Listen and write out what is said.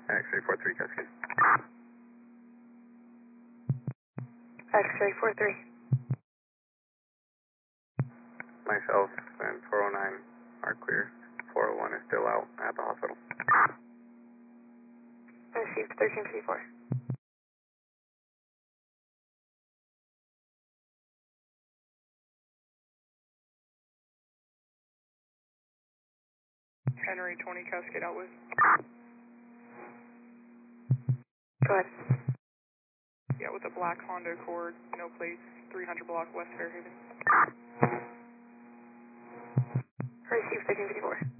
X-ray 43 Cascade. X-ray 43. Myself and 409 are clear. 401 is still out at the hospital. Received 1354. Henry 20 Cascade out with. Go ahead. Yeah, with a black Honda Accord, no plates, 300 block West Fairhaven. Received 1354.